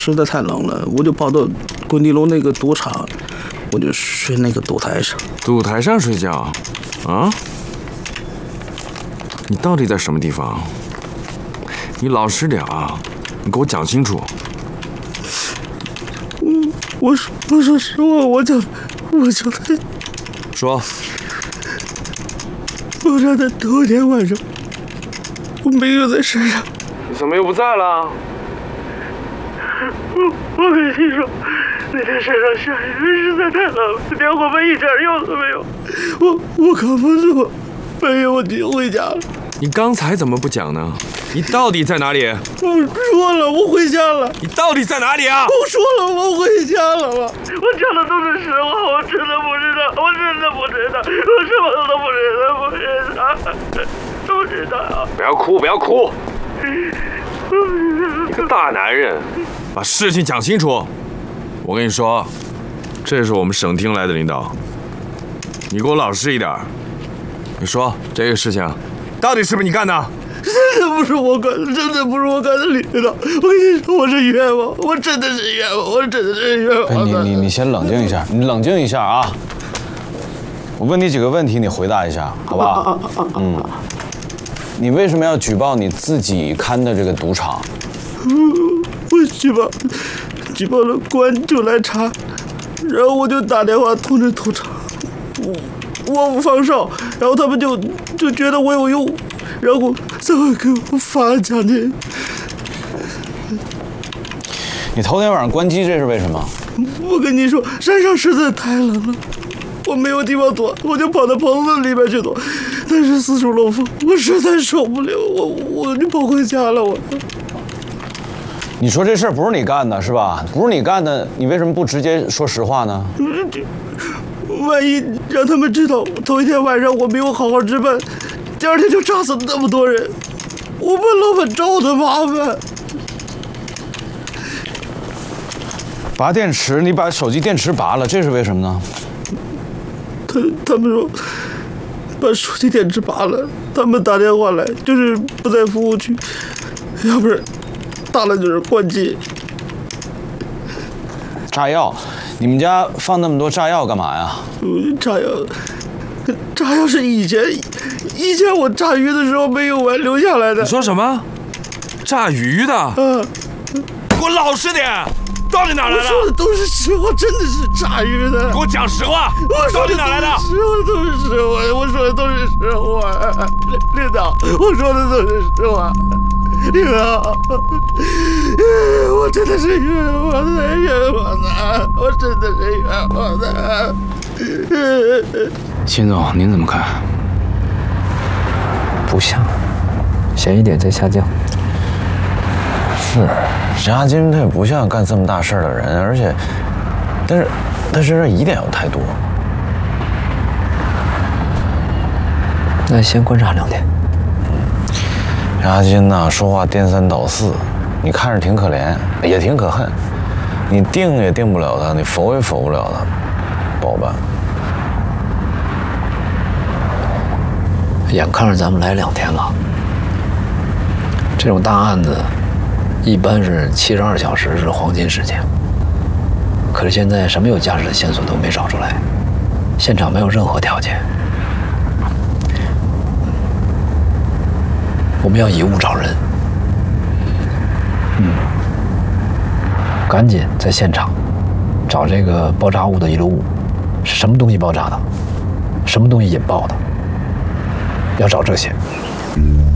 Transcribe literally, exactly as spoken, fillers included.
实在太冷了，我就跑到滚地楼那个赌场，我就睡那个赌台上。 赌台上睡觉？啊？你到底在什么地方？你老实点啊！你给我讲清楚。 嗯，我说我说实话，我就我就在说。 我说的头天晚上，我没有在山上。 你怎么又不在了？ 我我跟你说，那天山上下雨实在太冷了，点火盆一点用都没有，我我扛不住，半夜我就回家了。 你刚才怎么不讲呢？你到底在哪里？ 我说了，我回家了。 你到底在哪里啊？ 我说了，我回家了嘛。我讲的都是实话，我真的不知道，我真的不知道，我什么都不知道，不知道，不知道。 不要哭，不要哭。一个大男人，把事情讲清楚。我跟你说，这是我们省厅来的领导，你给我老实一点。你说这个事情到底是不是你干的？ 真的不是我干的，真的不是我干的，领导。我跟你说，我是冤枉，我真的是冤枉，我真的是冤枉。 你你你先冷静一下，你冷静一下啊！我问你几个问题，你回答一下，好不好？嗯。你为什么要举报你自己看的这个赌场？ 我举报，举报了，公安就来查，然后我就打电话通知赌场，我我不放哨，然后他们就就觉得我有用，然后才会给我发奖金。 你头天晚上关机，这是为什么？ 我跟你说，山上实在太冷了，我没有地方躲，我就跑到棚子里边去躲。但是四处漏风，我实在受不了，我我就跑回家了。我， 你说这事儿不是你干的，是吧？不是你干的，你为什么不直接说实话呢？ 万一让他们知道头一天晚上我没有好好值班，第二天就炸死那么多人，我怕老板找我的麻烦。 拔电池，你把手机电池拔了，这是为什么呢？ 他他们说把手机电池拔了，他们打电话来就是不在服务区，要不然大了就是关机。 炸药，你们家放那么多炸药干嘛呀？ 嗯，炸药，炸药是以前以前我炸鱼的时候没用完留下来的。 你说什么？炸鱼的？ 嗯， 给我老实点。到底哪来的？ 我说的都是实话，真的是炸鱼的。 给我讲实话， 我说的哪来的？ 实话都是实话，我说的都是实话。领导，我说的都是实话。领导，我真的是冤枉的，冤枉的，我真的是冤枉的。 秦总，您怎么看？ 不像，嫌疑点在下降。 是，押金他也不像干这么大事儿的人，而且，但是他身上疑点又太多。 那先观察两天。 押金呐，说话颠三倒四，你看着挺可怜，也挺可恨。你定也定不了他，你否也否不了他，不好办。 眼看着咱们来两天了，这种大案子。一般是七十二小时是黄金时间，可是现在什么有价值的线索都没找出来，现场没有任何条件，我们要以物找人。嗯，赶紧在现场找这个爆炸物的遗留物，是什么东西爆炸的，什么东西引爆的，要找这些。